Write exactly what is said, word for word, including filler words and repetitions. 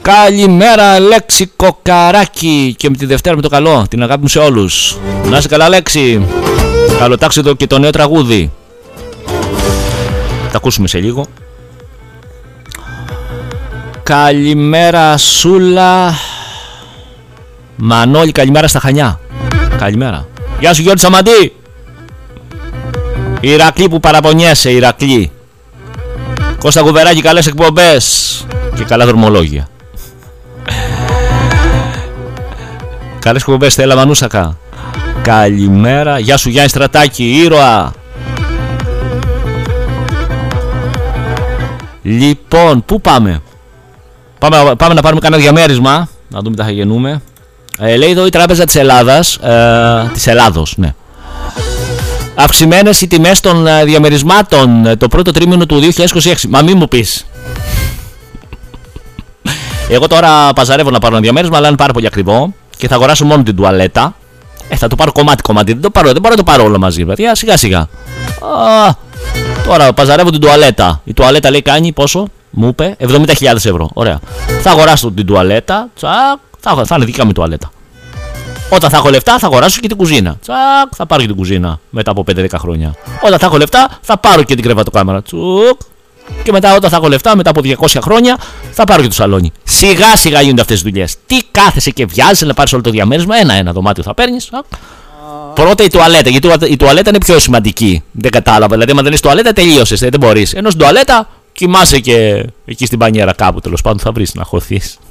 Καλημέρα Λέξη Κοκαράκι. Και με τη Δευτέρα με το καλό. Την αγάπη μου σε όλους. Να είσαι καλά Λέξη. Καλό τάξιδο και το νέο τραγούδι. Θα ακούσουμε σε λίγο. Καλημέρα Σούλα. Μανώλη, καλημέρα στα Χανιά. Καλημέρα. Γεια σου Γιώργη Σαμαντή. Ηρακλή που παραπονιέσαι, Ηρακλή. Κώστα Κουβεράκη, καλές εκπομπές και καλά δρομολόγια. Καλές εκπομπές, Στέλλα Μανούσακα. Καλημέρα. Γεια σου Γιάννη Στρατάκη, ήρωα. Λοιπόν, πού πάμε? Πάμε, πάμε να πάρουμε κανένα διαμέρισμα. Να δούμε τα θα γεννούμε. Ε, λέει εδώ η Τράπεζα της Ελλάδας, ε, της Ελλάδος, ναι. Αυξημένες οι τιμές των διαμερισμάτων το πρώτο τρίμηνο του δύο χιλιάδες είκοσι έξι. Μα μη μου πεις. Εγώ τώρα παζαρεύω να πάρω ένα διαμέρισμα, αλλά είναι πάρα πολύ ακριβό και θα αγοράσω μόνο την τουαλέτα. Ε, θα το πάρω κομμάτι κομμάτι. Δεν το πάρω, δεν πάρω το πάρω όλο μαζί, παιδιά. Σιγά σιγά. Α, τώρα παζαρεύω την τουαλέτα. Η τουαλέτα λέει κάνει πόσο? Μου είπε εβδομήντα χιλιάδες ευρώ. Ωραία. Θα αγοράσω την τουαλέτα. Τσακ, θα, θα είναι δικά μου τουαλέτα. Όταν θα έχω λεφτά θα αγοράσω και την κουζίνα. Τσακ, θα πάρω και την κουζίνα μετά από πέντε δέκα χρόνια. Όταν θα έχω λεφτά θα πάρω και την κρεβατοκάμερα. Τσουκ. Και μετά όταν θα έχω λεφτά μετά από διακόσια χρόνια θα πάρω και το σαλόνι. Σιγά σιγά γίνονται αυτές τις δουλειές. Τι κάθεσαι και βιάζεσαι να πάρεις όλο το διαμέρισμα? Ένα-ένα δωμάτιο θα παίρνεις. Πρώτα η τουαλέτα, γιατί η τουαλέτα είναι πιο σημαντική. Δεν κατάλαβα. Δηλαδή, αν δεν έχει τουαλέτα, τελείωσες. Δεν μπορείς. Ενώ στην τουαλέτα κοιμάσαι και εκεί στην πανιέρα κάπου τέλος πάντων θα βρεις να χωθείς.